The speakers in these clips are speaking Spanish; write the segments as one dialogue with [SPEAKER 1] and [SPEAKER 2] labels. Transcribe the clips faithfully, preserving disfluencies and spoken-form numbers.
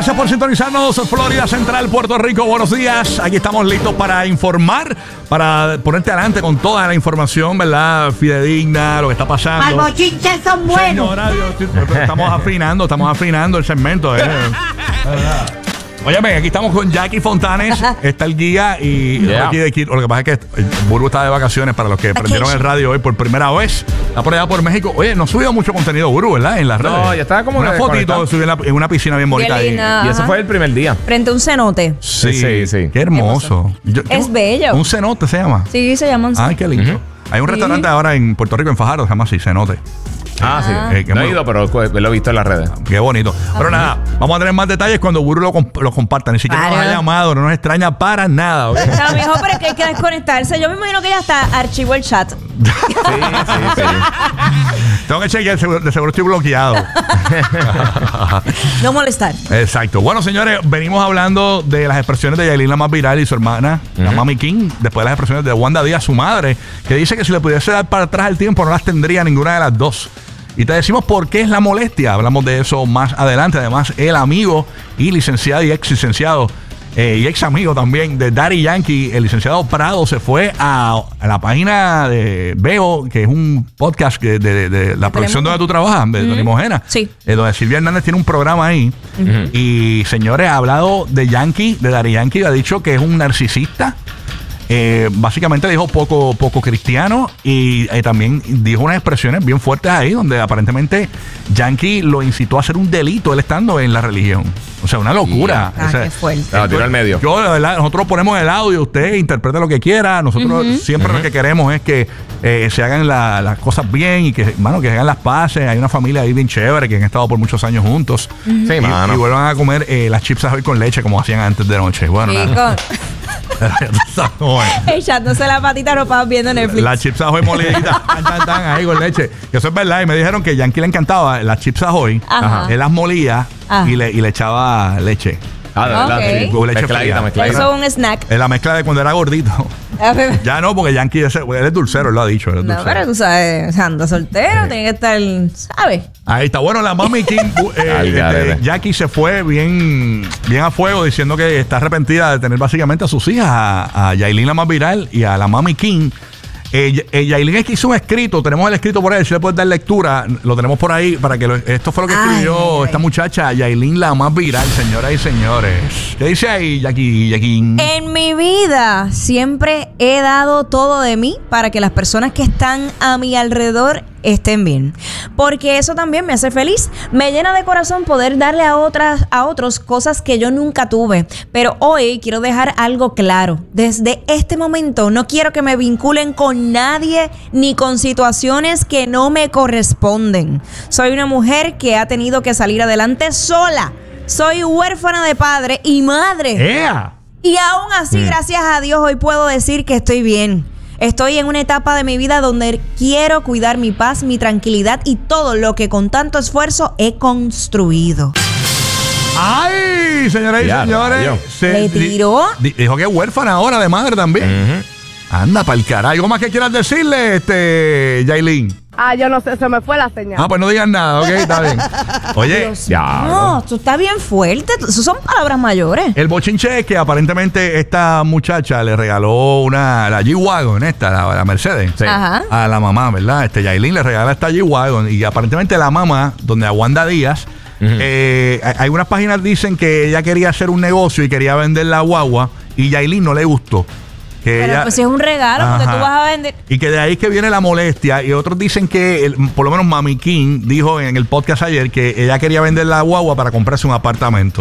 [SPEAKER 1] Gracias por sintonizarnos, Florida Central, Puerto Rico. Buenos días. Aquí estamos listos para informar, para ponerte adelante con toda la información, ¿verdad? Fidedigna, lo que está pasando.
[SPEAKER 2] Los bochinches son buenos.
[SPEAKER 1] Señora, Dios, estamos afinando, estamos afinando el segmento. ¿eh? Óyeme, aquí estamos con Jackie Fontanes, está el guía y
[SPEAKER 3] Yeah.
[SPEAKER 1] aquí de aquí. Lo que pasa es que Burbu está de vacaciones para los que prendieron el radio hoy por primera vez. Está por allá por México. Oye, no ha subido mucho contenido, Burbu, ¿verdad? En las redes.
[SPEAKER 3] No, ya estaba como
[SPEAKER 1] una fotito,
[SPEAKER 3] desconectado.
[SPEAKER 1] subí en, la- en una piscina bien bonita ahí.
[SPEAKER 4] linda.
[SPEAKER 3] Y eso
[SPEAKER 4] Ajá.
[SPEAKER 3] fue el primer día.
[SPEAKER 4] Frente a un cenote.
[SPEAKER 1] Sí,
[SPEAKER 3] Sí, sí.
[SPEAKER 1] Qué hermoso. Yo-
[SPEAKER 4] Es
[SPEAKER 1] tengo-
[SPEAKER 4] bello.
[SPEAKER 1] Un cenote se llama.
[SPEAKER 4] Sí, se llaman.
[SPEAKER 1] Ay, qué lindo.
[SPEAKER 3] Ujú.
[SPEAKER 1] Hay un restaurante ahora en Puerto Rico, en Fajardo, se llama así, cenote.
[SPEAKER 3] Ah, sí.
[SPEAKER 1] Eh, qué
[SPEAKER 3] no he
[SPEAKER 1] muy-
[SPEAKER 3] ido, pero lo he visto en las redes.
[SPEAKER 1] Qué bonito. Pero nada, vamos a tener más detalles cuando Burbu lo, comp- lo comparta. Ni siquiera
[SPEAKER 4] Claro.
[SPEAKER 1] nos ha llamado, no nos extraña para nada. ¿ok?
[SPEAKER 4] A lo mejor, pero es que hay que desconectarse. Yo me imagino que ya hasta archivó el chat.
[SPEAKER 3] Sí, sí, sí.
[SPEAKER 1] Tengo que chequear, seguro- de seguro estoy bloqueado.
[SPEAKER 4] No molestar.
[SPEAKER 1] Exacto. Bueno, señores, venimos hablando de las expresiones de Yailin, la más viral, y su hermana, la
[SPEAKER 3] Ujú.
[SPEAKER 1] Mami King, después de las expresiones de Wanda Díaz, su madre, que dice que si le pudiese dar para atrás el tiempo no las tendría ninguna de las dos. Y te decimos por qué es la molestia. Hablamos de eso más adelante. Además, el amigo y licenciado y ex licenciado eh, y ex amigo también de Daddy Yankee, el licenciado Prado, se fue a, a la página de Veo, que es un podcast que de, de- de la producción donde tú trabajas, de Tony Mojena.
[SPEAKER 4] Sí.
[SPEAKER 1] Eh, donde Silvia Hernández tiene un programa ahí. Y señores, ha hablado de Yankee, de Daddy Yankee, ha dicho que es un narcisista. Eh, básicamente dijo poco, poco cristiano y eh, también dijo unas expresiones bien fuertes ahí donde aparentemente Yankee lo incitó a hacer un delito él estando en la religión. O sea, una locura.
[SPEAKER 4] Ah,
[SPEAKER 1] O sea,
[SPEAKER 4] qué fuerte.
[SPEAKER 3] No, tiró al medio.
[SPEAKER 1] yo, de verdad, nosotros ponemos el audio, usted interprete lo que quiera. Nosotros siempre lo que queremos es que eh, se hagan la- las cosas bien y que, mano, que se hagan las paces. Hay una familia ahí bien chévere que han estado por muchos años juntos.
[SPEAKER 3] Sí,
[SPEAKER 1] y,
[SPEAKER 3] mano.
[SPEAKER 1] y vuelvan a comer eh, las chips ahoy con leche como hacían antes de noche. Bueno, nada.
[SPEAKER 4] Chico,
[SPEAKER 1] Bueno.
[SPEAKER 4] echándose la patita ropa viendo Netflix.
[SPEAKER 1] Las chips ahoy moliditas, tan, tan, tan, ahí con leche. Que eso es verdad. Y me dijeron que Yankee le encantaba las chips ahoy.
[SPEAKER 4] Ajá.
[SPEAKER 1] Él las molía
[SPEAKER 4] Ajá.
[SPEAKER 1] y le, y le echaba leche.
[SPEAKER 3] Ah, de verdad.
[SPEAKER 4] Ok.
[SPEAKER 3] Sí.
[SPEAKER 1] Con leche
[SPEAKER 3] Mezcladita,
[SPEAKER 1] fría.
[SPEAKER 3] mezcladita.
[SPEAKER 4] Eso es un snack.
[SPEAKER 1] Es la mezcla de cuando era gordito. Ya no, porque Yankee es, él es dulcero, él lo ha dicho. Él es
[SPEAKER 4] No,
[SPEAKER 1] dulcero.
[SPEAKER 4] pero tú sabes, o sea, anda soltero, tiene que estar, ¿sabes?
[SPEAKER 1] Ahí está. Bueno, la Mami King, eh,
[SPEAKER 3] Al
[SPEAKER 1] este,
[SPEAKER 3] garete.
[SPEAKER 1] Jackie se fue bien, bien a fuego diciendo que está arrepentida de tener básicamente a sus hijas, a, a Yailin la más viral y a la Mami King. Eh, eh, Yailin es que hizo un escrito, tenemos el escrito por ahí, si le puedes dar lectura, lo tenemos por ahí para que lo- esto fue lo que
[SPEAKER 4] Ay,
[SPEAKER 1] escribió
[SPEAKER 4] ay, ay.
[SPEAKER 1] esta muchacha, Yailin la más viral, señoras y señores. ¿Qué dice ahí, Jackie? Jackie?
[SPEAKER 4] En mi vida siempre he dado todo de mí para que las personas que están a mi alrededor estén bien, porque eso también me hace feliz. Me llena de corazón poder darle a otras a otros cosas que yo nunca tuve, pero hoy quiero dejar algo claro. Desde este momento no quiero que me vinculen con nadie ni con situaciones que no me corresponden. Soy una mujer que ha tenido que salir adelante sola. Soy huérfana de padre y madre.
[SPEAKER 1] ¡Ea!
[SPEAKER 4] Y aún así, gracias a Dios, hoy puedo decir que estoy bien. Estoy en una etapa de mi vida donde quiero cuidar mi paz, mi tranquilidad y todo lo que con tanto esfuerzo he construido.
[SPEAKER 1] ¡Ay! Señoras y
[SPEAKER 3] Ya,
[SPEAKER 1] señores.
[SPEAKER 3] rayo.
[SPEAKER 1] se
[SPEAKER 4] ¿Le
[SPEAKER 1] di-
[SPEAKER 4] tiró?
[SPEAKER 1] di- dijo que es huérfana ahora de madre también.
[SPEAKER 3] Ujú.
[SPEAKER 1] Anda pa'l carajo. ¿Algo más que quieras decirle, este, Yailin?
[SPEAKER 2] Ah, yo no sé, se me fue la señal.
[SPEAKER 1] Ah, pues no digas nada, ok, está bien. Oye,
[SPEAKER 3] Ya.
[SPEAKER 4] No, esto está bien fuerte. Eso son palabras mayores.
[SPEAKER 1] el bochinche es que aparentemente esta muchacha le regaló una, la G-Wagon, esta, la, la Mercedes,
[SPEAKER 3] Sí.
[SPEAKER 4] Ajá.
[SPEAKER 1] a la mamá, ¿verdad? Este Yailin le regala esta G-Wagon y aparentemente la mamá, donde a Wanda Díaz, eh, hay- hay unas páginas dicen que ella quería hacer un negocio y quería vender la guagua y Yailin no le gustó. Que
[SPEAKER 4] Pero
[SPEAKER 1] ella-
[SPEAKER 4] pues si es un regalo, porque
[SPEAKER 1] Ajá.
[SPEAKER 4] tú vas a vender.
[SPEAKER 1] Y que de ahí es que viene la molestia. Y otros dicen que, el- por lo menos Mami King dijo en el podcast ayer que ella quería vender la guagua para comprarse un apartamento.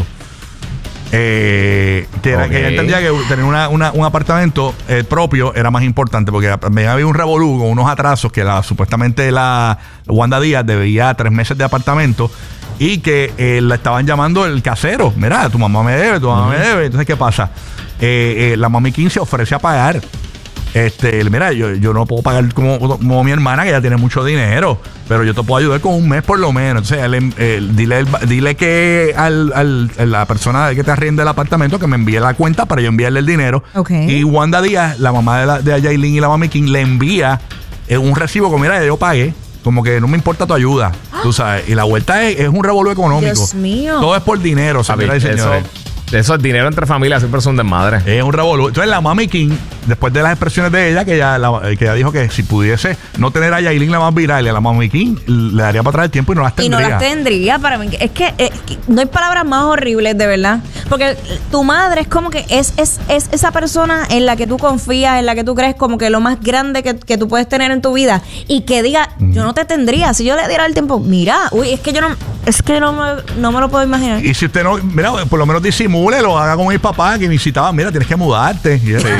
[SPEAKER 1] Eh, que, era-
[SPEAKER 3] Ok.
[SPEAKER 1] que ella entendía que tener una- una- un apartamento eh, propio era más importante porque también había un revolú con unos atrasos que la, supuestamente la Wanda Díaz debía tres meses de apartamento y que eh, la estaban llamando el casero. Mira, tu mamá me debe, tu mamá me debe. Entonces, ¿qué pasa? Eh, eh, la Mami King se ofrece a pagar. Este, mira, yo, yo no puedo pagar como, como mi hermana, que ya tiene mucho dinero, pero yo te puedo ayudar con un mes por lo menos. Entonces, él, eh, dile, el- dile que al, al- a la persona que te arriende el apartamento que me envíe la cuenta para yo enviarle el dinero.
[SPEAKER 4] Ok.
[SPEAKER 1] Y Wanda Díaz, la mamá de, la, de Yailin y la Mami King, le envía eh, un recibo que, mira, yo pagué. como que no me importa tu ayuda, tú sabes. Y la vuelta es, es un revolú económico.
[SPEAKER 4] Dios mío.
[SPEAKER 1] Todo es por dinero, señoras y
[SPEAKER 3] Eso,
[SPEAKER 1] señores.
[SPEAKER 3] eso es dinero entre familias, siempre son desmadre.
[SPEAKER 1] Es un revolú. Entonces la Mami King, después de las expresiones de ella, que ella, la- que ella dijo que si pudiese no tener a Yailin la más viral y a la Mami King, le daría para atrás el tiempo y no las
[SPEAKER 4] Y
[SPEAKER 1] tendría.
[SPEAKER 4] no las tendría para mí. Es que, es que no hay palabras más horribles, de verdad. Porque tu madre es como que es, es, es esa persona en la que tú confías, en la que tú crees como que lo más grande que, que tú puedes tener en tu vida. Y que diga, yo no te tendría. Si yo le diera el tiempo, mira, uy, es que yo no, es que no me, no me lo puedo imaginar.
[SPEAKER 1] Y si usted no, mira, por lo menos disimule, lo haga como mis papás que me incitaban, mira, tienes que mudarte. Y eso,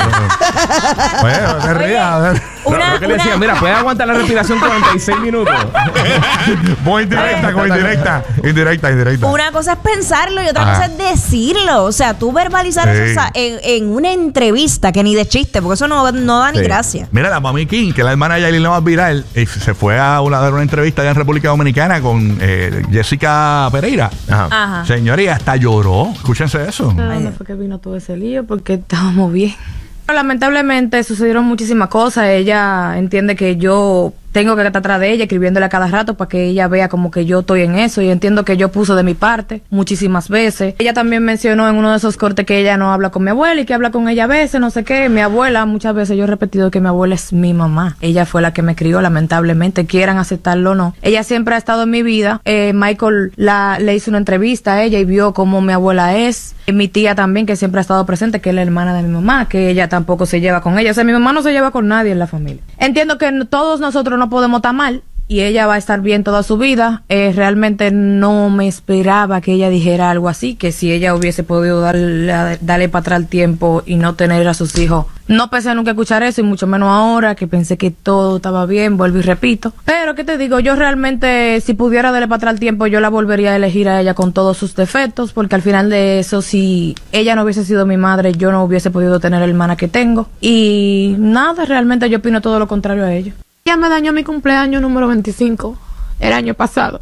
[SPEAKER 1] bueno, se ría.
[SPEAKER 4] Una-
[SPEAKER 3] Lo que le
[SPEAKER 4] una-
[SPEAKER 3] decía, mira, puedes aguantar la respiración cuarenta y seis minutos.
[SPEAKER 1] Muy indirecta, muy indirecta. Indirecta, indirecta.
[SPEAKER 4] Una cosa es pensarlo y otra
[SPEAKER 1] Ajá.
[SPEAKER 4] cosa es decirlo. O sea, tú verbalizar
[SPEAKER 1] Sí.
[SPEAKER 4] eso o sea, en, en una entrevista que ni de chiste, porque eso no, no da ni
[SPEAKER 3] Sí.
[SPEAKER 4] gracia.
[SPEAKER 1] Mira, la Mami King, que es la hermana de Yailin la más viral, eh, se fue a una, a dar una entrevista allá en República Dominicana con eh, Jessica Pereira.
[SPEAKER 3] Ajá.
[SPEAKER 4] Ajá.
[SPEAKER 1] Señoría, hasta lloró. Escúchense eso.
[SPEAKER 2] ¿De dónde fue que vino todo ese lío? Porque estábamos bien. Lamentablemente sucedieron muchísimas cosas. Ella entiende que yo tengo que estar atrás de ella, escribiéndole a cada rato para que ella vea como que yo estoy en eso. Y entiendo que yo puso de mi parte muchísimas veces. Ella también mencionó en uno de esos cortes que ella no habla con mi abuela y que habla con ella a veces, no sé qué. Mi abuela, muchas veces yo he repetido que mi abuela es mi mamá. Ella fue la que me crió, lamentablemente, quieran aceptarlo o no. Ella siempre ha estado en mi vida. Eh, Michael la, le hizo una entrevista a ella y vio cómo mi abuela es. Eh, Mi tía también, que siempre ha estado presente, que es la hermana de mi mamá, que ella tampoco se lleva con ella. O sea, mi mamá no se lleva con nadie en la familia. Entiendo que no- todos nosotros no podemos estar mal y ella va a estar bien toda su vida. Eh, realmente no me esperaba que ella dijera algo así, que si ella hubiese podido darle, darle para atrás el tiempo y no tener a sus hijos. No pensé nunca escuchar eso y mucho menos ahora, que pensé que todo estaba bien, vuelvo y repito. Pero, ¿qué te digo? Yo realmente, si pudiera darle para atrás el tiempo, yo la volvería a elegir a ella con todos sus defectos, porque al final de eso, si ella no hubiese sido mi madre, yo no hubiese podido tener la hermana que tengo. Y nada, realmente yo opino todo lo contrario a ella. Ella me dañó mi cumpleaños número veinticinco, el año pasado.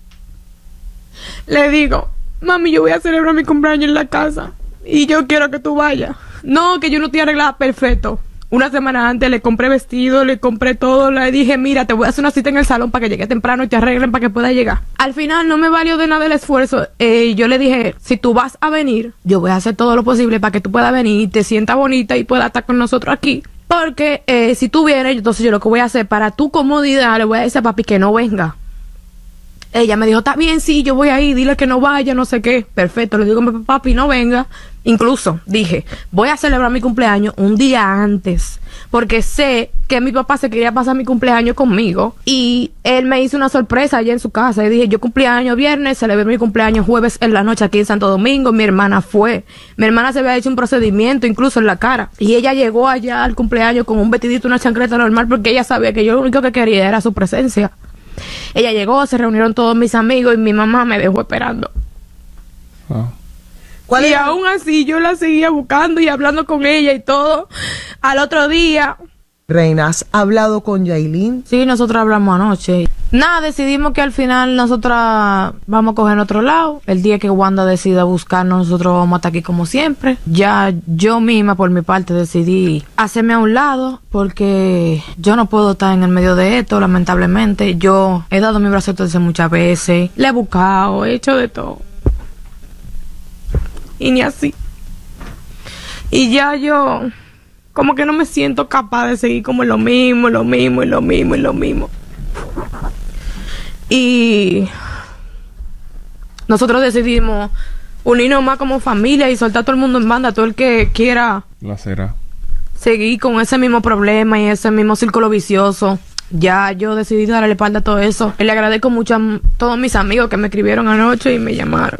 [SPEAKER 2] Le digo, mami, yo voy a celebrar mi cumpleaños en la casa y yo quiero que tú vayas. No, que yo no estoy arreglada perfecto. Una semana antes le compré vestido, le compré todo, le dije, mira, te voy a hacer una cita en el salón para que llegue temprano y te arreglen para que pueda llegar. Al final no me valió de nada el esfuerzo. Eh, yo le dije, si tú vas a venir, yo voy a hacer todo lo posible para que tú puedas venir y te sientas bonita y puedas estar con nosotros aquí. Porque eh, si tú vienes, entonces yo lo que voy a hacer para tu comodidad, le voy a decir a papi que no venga. Ella me dijo, está bien, sí, yo voy ahí, dile que no vaya, no sé qué. Perfecto, le digo, papi, no venga. Incluso dije, voy a celebrar mi cumpleaños un día antes, porque sé que mi papá se quería pasar mi cumpleaños conmigo y él me hizo una sorpresa allá en su casa y dije, yo cumpleaños viernes, celebré mi cumpleaños jueves en la noche aquí en Santo Domingo. Mi hermana fue, mi hermana se había hecho un procedimiento incluso en la cara y ella llegó allá al cumpleaños con un vestidito, una chancleta normal, porque ella sabía que yo lo único que quería era su presencia. Ella llegó, se reunieron todos mis amigos y mi mamá me dejó esperando.
[SPEAKER 5] ¿Cuál
[SPEAKER 2] Y
[SPEAKER 5] era?
[SPEAKER 2] aún así yo la seguía buscando y hablando con ella y todo. Al otro día,
[SPEAKER 5] Reina, ¿has hablado con Yailin?
[SPEAKER 2] sí, nosotros hablamos anoche. Nada, decidimos que al final nosotras vamos a coger en otro lado. El día que Wanda decida buscarnos, nosotros vamos a estar aquí como siempre. Ya yo misma, por mi parte, decidí hacerme a un lado porque yo no puedo estar en el medio de esto, lamentablemente. Yo he dado mi brazo a torcer muchas veces, le he buscado, he hecho de todo. Y ni así. Y ya yo como que no me siento capaz de seguir como en lo mismo, lo mismo, y lo mismo, y lo mismo. Y nosotros decidimos unirnos más como familia y soltar a todo el mundo en banda, todo el que quiera
[SPEAKER 3] La cera.
[SPEAKER 2] seguir con ese mismo problema y ese mismo círculo vicioso. Ya yo decidí darle la espalda a todo eso. Y le agradezco mucho a m- todos mis amigos que me escribieron anoche y me llamaron,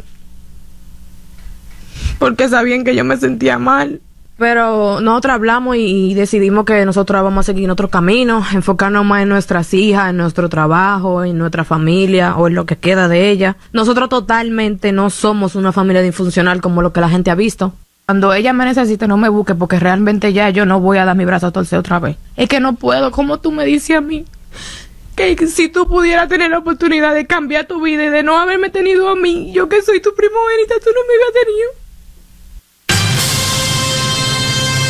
[SPEAKER 2] porque sabían que yo me sentía mal. Pero nosotros hablamos y, y decidimos que nosotros vamos a seguir en otro camino, enfocarnos más en nuestras hijas, en nuestro trabajo, en nuestra familia o en lo que queda de ella. Nosotros totalmente no somos una familia disfuncional como lo que la gente ha visto. Cuando ella me necesite, no me busque, porque realmente ya yo no voy a dar mi brazo a torcer otra vez. Es que no puedo, como tú me dices a mí, que si tú pudieras tener la oportunidad de cambiar tu vida y de no haberme tenido a mí, yo que soy tu primogénita, tú no me hubieras tenido.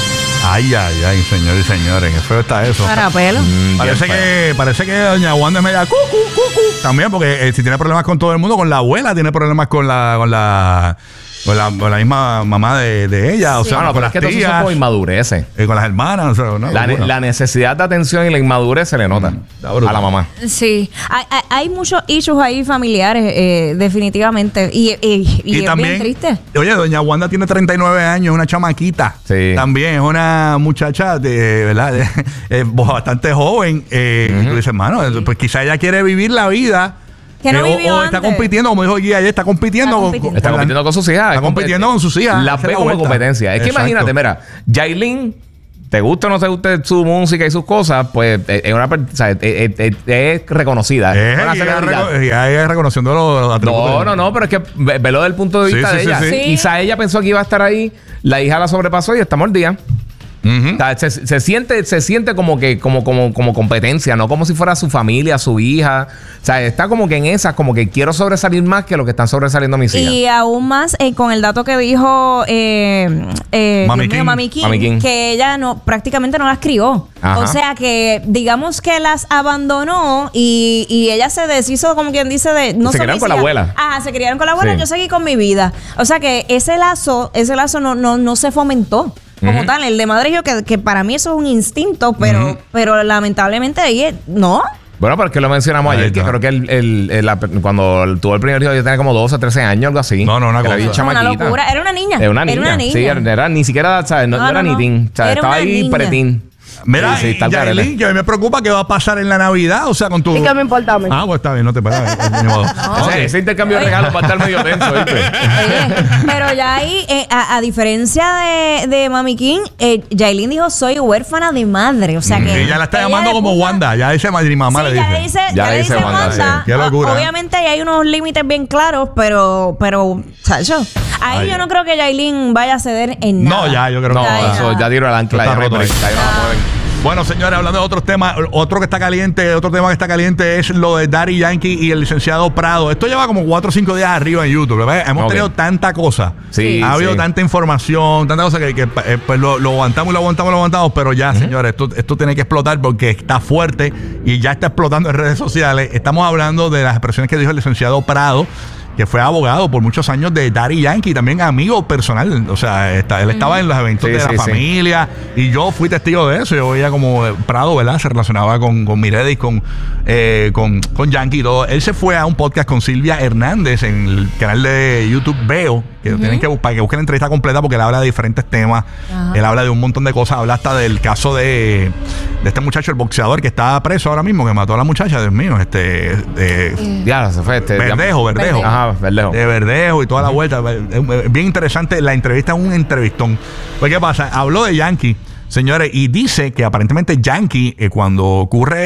[SPEAKER 1] Ay, ay, ay, señores y señores, qué feo está eso.
[SPEAKER 4] Para pelo.
[SPEAKER 3] Mm,
[SPEAKER 1] Parece
[SPEAKER 3] bien
[SPEAKER 1] que, parece que doña Wanda es media cucu, cucu. También, porque eh, si tiene problemas con todo el mundo, con la abuela, tiene problemas con la, con la, con la, con la misma mamá de, de ella, o sea,
[SPEAKER 3] Bueno,
[SPEAKER 1] con
[SPEAKER 3] pero
[SPEAKER 1] las
[SPEAKER 3] es que todo eso son
[SPEAKER 1] tías,
[SPEAKER 3] como inmadureces.
[SPEAKER 1] eh, con las hermanas, o sea, ¿no?
[SPEAKER 3] La, ne-
[SPEAKER 1] Bueno.
[SPEAKER 3] la necesidad de atención y la inmadurez se le nota
[SPEAKER 1] está brutal.
[SPEAKER 3] a la mamá.
[SPEAKER 4] Sí, hay, hay, hay muchos issues ahí familiares, eh, definitivamente. Y, y, y es bien triste.
[SPEAKER 1] Oye, doña Wanda tiene treinta y nueve años, es una chamaquita.
[SPEAKER 3] Sí.
[SPEAKER 1] También es una muchacha de, ¿verdad? De- eh, bastante joven. Eh,
[SPEAKER 3] Ujú.
[SPEAKER 1] Y tú dices, mano, pues quizá ella quiere vivir la vida.
[SPEAKER 4] Que no
[SPEAKER 1] eh, o-
[SPEAKER 4] vivió
[SPEAKER 1] o, está
[SPEAKER 4] antes.
[SPEAKER 1] compitiendo, como dijo Guía, ella está compitiendo,
[SPEAKER 4] Está
[SPEAKER 1] con-
[SPEAKER 4] compitiendo.
[SPEAKER 1] con-
[SPEAKER 3] Está
[SPEAKER 1] con la-
[SPEAKER 3] compitiendo con sus hijas.
[SPEAKER 1] Está
[SPEAKER 3] Es compe-
[SPEAKER 1] compitiendo con sus hijas.
[SPEAKER 3] La
[SPEAKER 1] Esa es
[SPEAKER 3] ve
[SPEAKER 1] la
[SPEAKER 3] como
[SPEAKER 1] vuelta.
[SPEAKER 3] competencia. Es que
[SPEAKER 1] Exacto.
[SPEAKER 3] imagínate, mira, Yailin, te gusta o no te guste su música y sus cosas, pues eh, es una per- o sea, eh, eh, eh, es reconocida.
[SPEAKER 1] Es,
[SPEAKER 3] una
[SPEAKER 1] y ella
[SPEAKER 3] celebridad.
[SPEAKER 1] reco- y ella reconociendo los, los atributos.
[SPEAKER 3] No, no, no, pero es que ve- velo desde el punto de
[SPEAKER 1] Sí,
[SPEAKER 3] vista
[SPEAKER 1] sí,
[SPEAKER 3] de
[SPEAKER 1] sí,
[SPEAKER 3] ella.
[SPEAKER 1] sí.
[SPEAKER 4] Sí.
[SPEAKER 3] Quizá ella pensó que iba a estar ahí, la hija la sobrepasó y está mordida.
[SPEAKER 1] Ujú.
[SPEAKER 3] O sea, se, se siente, se siente como que, como, como, como competencia, no como si fuera su familia, su hija. O sea, está como que en esas, como que quiero sobresalir más que lo que están sobresaliendo mis hijas.
[SPEAKER 4] Y aún más eh, con el dato que dijo eh, eh,
[SPEAKER 1] Mami
[SPEAKER 4] Dios mío,
[SPEAKER 1] King.
[SPEAKER 4] Mami King,
[SPEAKER 3] Mami King.
[SPEAKER 4] que ella no prácticamente no las crió.
[SPEAKER 3] Ajá.
[SPEAKER 4] O sea que digamos que las abandonó y, y ella se deshizo, como quien dice, de no
[SPEAKER 3] Se
[SPEAKER 4] son
[SPEAKER 3] criaron
[SPEAKER 4] mis
[SPEAKER 3] con la
[SPEAKER 4] hijas.
[SPEAKER 3] abuela.
[SPEAKER 4] Ajá, se criaron con la abuela,
[SPEAKER 3] Sí.
[SPEAKER 4] yo seguí con mi vida. O sea que ese lazo, ese lazo no, no, no se fomentó. Como
[SPEAKER 3] Ujú.
[SPEAKER 4] tal, el de madre y yo, que, que para mí eso es un instinto, pero,
[SPEAKER 1] Ujú.
[SPEAKER 4] pero lamentablemente ella, no.
[SPEAKER 3] Bueno, pero es que lo mencionamos
[SPEAKER 1] Ahí
[SPEAKER 3] ayer, que
[SPEAKER 1] está.
[SPEAKER 3] creo que el, el- el- la- cuando tuvo el primer hijo, yo tenía como doce, trece años, algo así.
[SPEAKER 1] No, no, una
[SPEAKER 3] Que la
[SPEAKER 1] cosa.
[SPEAKER 3] vi
[SPEAKER 1] Una
[SPEAKER 4] Una
[SPEAKER 3] chamaquita.
[SPEAKER 4] locura. Era una niña.
[SPEAKER 3] Era una niña. Sí, era, era ni siquiera, ¿sabes? No,
[SPEAKER 4] No,
[SPEAKER 3] no era
[SPEAKER 4] no,
[SPEAKER 3] ni
[SPEAKER 4] no.
[SPEAKER 3] teen. O sea,
[SPEAKER 4] Era
[SPEAKER 3] estaba
[SPEAKER 4] una
[SPEAKER 3] ahí
[SPEAKER 4] niña.
[SPEAKER 3] preteen.
[SPEAKER 1] Mira,
[SPEAKER 3] Sí, sí,
[SPEAKER 1] y
[SPEAKER 3] está el
[SPEAKER 1] Yailin,
[SPEAKER 3] garete.
[SPEAKER 1] que a mí me preocupa qué va a pasar en la Navidad, o sea, con tu...
[SPEAKER 2] ¿Y qué me importa a mí?
[SPEAKER 1] Ah, pues está bien, no te paras.
[SPEAKER 3] Ese, ese intercambio de regalos va a estar medio tenso, ¿viste?
[SPEAKER 4] Oye, pero ya ahí, eh, a, a diferencia de, de Mami King, eh, Yailin dijo, soy huérfana de madre. O sea que...
[SPEAKER 1] Ella la está llamando
[SPEAKER 4] le
[SPEAKER 1] como
[SPEAKER 4] puso-
[SPEAKER 1] Wanda, ya dice madre y mamá
[SPEAKER 4] Sí,
[SPEAKER 1] le
[SPEAKER 4] ya
[SPEAKER 1] dice.
[SPEAKER 4] le dice,
[SPEAKER 3] Ya
[SPEAKER 4] ya
[SPEAKER 3] le
[SPEAKER 4] le
[SPEAKER 3] dice
[SPEAKER 4] dice
[SPEAKER 3] Wanda,
[SPEAKER 4] Wanda.
[SPEAKER 1] sí. Qué locura.
[SPEAKER 4] O- Obviamente ahí hay unos límites bien claros, pero, pero, Chacho, ahí
[SPEAKER 1] Ay,
[SPEAKER 4] yo
[SPEAKER 1] ay.
[SPEAKER 4] no creo que Yailin vaya a ceder en nada.
[SPEAKER 1] No, ya, yo creo
[SPEAKER 3] No,
[SPEAKER 1] que
[SPEAKER 4] Ya,
[SPEAKER 3] eso
[SPEAKER 4] ya.
[SPEAKER 3] ya tiró el ancla.
[SPEAKER 1] Está
[SPEAKER 3] ya no hay
[SPEAKER 1] roto
[SPEAKER 3] break,
[SPEAKER 1] ahí.
[SPEAKER 3] ahí no la mueven.
[SPEAKER 1] Bueno, señores, hablando de otros temas, otro que está caliente, otro tema que está caliente es lo de Daddy Yankee y el licenciado Prado. Esto lleva como cuatro o cinco días arriba en YouTube, ¿verdad? Hemos
[SPEAKER 3] Ok.
[SPEAKER 1] tenido tanta cosa.
[SPEAKER 3] Sí,
[SPEAKER 1] ha habido
[SPEAKER 3] sí.
[SPEAKER 1] tanta información, tanta cosa que, que, eh, pues lo, lo aguantamos y lo aguantamos y lo aguantamos, pero ya, señores, esto, esto tiene que explotar porque está fuerte y ya está explotando en redes sociales. Estamos hablando de las expresiones que dijo el licenciado Prado, que fue abogado por muchos años de Daddy Yankee, también amigo personal. O sea, está- él estaba en los eventos
[SPEAKER 3] Sí,
[SPEAKER 1] de
[SPEAKER 3] sí,
[SPEAKER 1] la
[SPEAKER 3] sí.
[SPEAKER 1] familia y yo fui testigo de eso. Yo veía como eh, Prado, ¿verdad? Se relacionaba con, con Miredes, con, eh, con, con Yankee y todo. Él se fue a un podcast con Silvia Hernández en el canal de YouTube Veo, que tienen que, para que busquen la entrevista completa porque él habla de diferentes temas.
[SPEAKER 4] Ajá.
[SPEAKER 1] Él habla de un montón de cosas. Habla hasta del caso de, de este muchacho, el boxeador que está preso ahora mismo, que mató a la muchacha, Dios mío, este... de-
[SPEAKER 3] Ya, se fue este. ya-
[SPEAKER 1] Verdejo, Verdejo.
[SPEAKER 3] Ajá, Verdejo.
[SPEAKER 1] De Verdejo y toda la vuelta. Es bien interesante la entrevista, un entrevistón. Pues, ¿qué pasa? Habló de Yankee, señores, y dice que aparentemente Yankee, eh, cuando ocurre,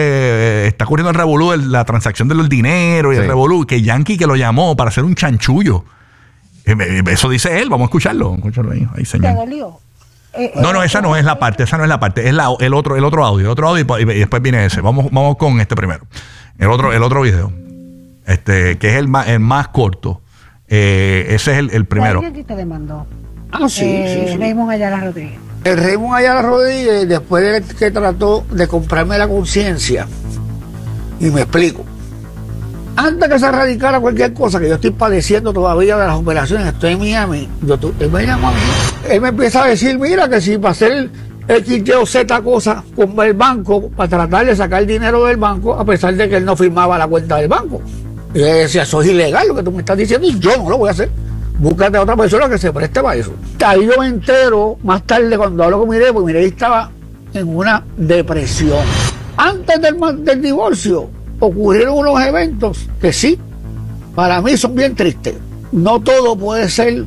[SPEAKER 1] eh, está ocurriendo el revolú, el- la transacción del dinero y el
[SPEAKER 3] Sí.
[SPEAKER 1] revolú, que Yankee que lo llamó para hacer un chanchullo. Eh, eh, Eso dice él, vamos a escucharlo. Vamos a escucharlo ahí, ahí, señor. No, no, esa no es la parte, esa no es la parte, es la, el otro, el otro audio, el otro audio y, y después viene ese. Vamos, vamos con este primero. El otro, el otro video. Este, que es el más, el más corto. Eh, ese es el, el primero.
[SPEAKER 6] ¿Alguien te demandó?
[SPEAKER 7] Ah, sí,
[SPEAKER 6] eh,
[SPEAKER 7] sí, sí.
[SPEAKER 6] Raymond Ayala Rodríguez.
[SPEAKER 7] El Raymond Ayala Rodríguez, después de que trató de comprarme la conciencia, y me explico. Antes que se erradicara cualquier cosa que yo estoy padeciendo todavía de las operaciones, estoy en Miami, yo tu- él me llama a mí. Él me empieza a decir, mira que si para hacer X, Y o Z cosa con el banco, para tratar de sacar dinero del banco, a pesar de que él no firmaba la cuenta del banco. Y yo decía, eso es ilegal lo que tú me estás diciendo y yo no lo voy a hacer. Búscate a otra persona que se preste para eso. Ahí yo me entero más tarde cuando hablo con Mireille, porque Mireille estaba en una depresión. Antes del, ma- del divorcio ocurrieron unos eventos que sí, para mí son bien tristes. No todo puede ser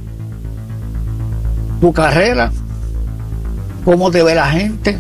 [SPEAKER 7] tu carrera, cómo te ve la gente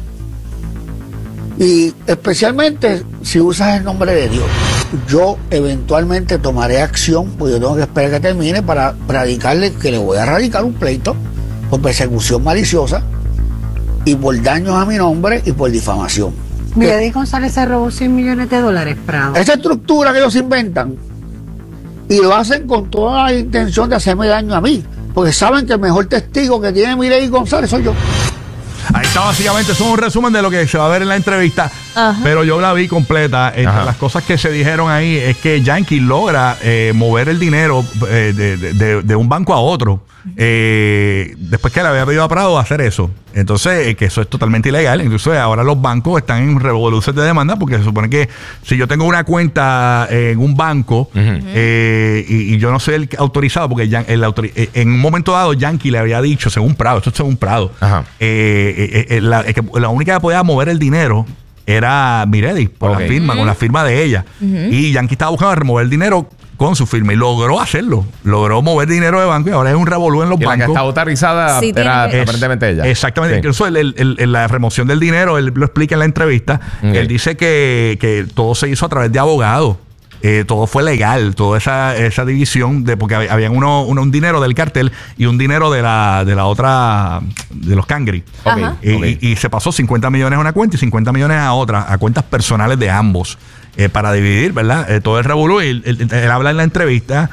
[SPEAKER 7] y especialmente si usas el nombre de Dios. Yo eventualmente tomaré acción, pues yo tengo que esperar que termine para radicarle, que le voy a radicar un pleito por persecución maliciosa y por daños a mi nombre y por difamación.
[SPEAKER 6] Mireille González se robó cien millones de dólares, Prado.
[SPEAKER 7] Esa estructura que ellos inventan y lo hacen con toda la intención de hacerme daño a mí, porque saben que el mejor testigo que tiene Mireille González soy yo.
[SPEAKER 1] Ahí está básicamente, eso es un resumen de lo que se va a ver en la entrevista.
[SPEAKER 4] Ajá.
[SPEAKER 1] Pero yo la vi completa. Entre
[SPEAKER 3] Ajá.
[SPEAKER 1] las cosas que se dijeron ahí es que Yankee logra eh, mover el dinero eh, de, de- de- de un banco a otro. Eh, después que le había pedido a Prado hacer eso. Entonces, eh, que eso es totalmente ilegal. Incluso ahora los bancos están en revoluciones de demanda porque se supone que si yo tengo una cuenta en un banco eh, y, y yo no soy el autorizado, porque Yan- el autori- eh, en un momento dado Yankee le había dicho, según Prado, esto es según Prado,
[SPEAKER 3] Ajá.
[SPEAKER 1] eh, eh, eh, la, es que la única que podía mover el dinero era Miredi, por
[SPEAKER 3] Ok.
[SPEAKER 1] la firma, con la firma de ella. Y Yankee estaba buscando remover el dinero con su firma y logró hacerlo. Logró mover dinero de banco y ahora es un revolú en los
[SPEAKER 3] Y la que
[SPEAKER 1] bancos.
[SPEAKER 3] está autorizada
[SPEAKER 4] Sí,
[SPEAKER 3] era
[SPEAKER 4] tiene que-
[SPEAKER 3] aparentemente ella.
[SPEAKER 1] Exactamente.
[SPEAKER 3] Sí.
[SPEAKER 1] Incluso el- el- el- el- la remoción del dinero, él lo explica en la entrevista.
[SPEAKER 3] Ok.
[SPEAKER 1] Él dice que, que todo se hizo a través de abogados. Eh, todo fue legal, toda esa, esa división de porque había uno, uno- un dinero del cartel y un dinero de la, de la otra, de los Cangri.
[SPEAKER 3] Ok,
[SPEAKER 4] Ajá.
[SPEAKER 1] Y,
[SPEAKER 3] ok.
[SPEAKER 1] y- y se pasó cincuenta millones a una cuenta y cincuenta millones a otra, a cuentas personales de ambos, eh, para dividir, ¿verdad? Eh, todo el revolú. Y él, él- él habla en la entrevista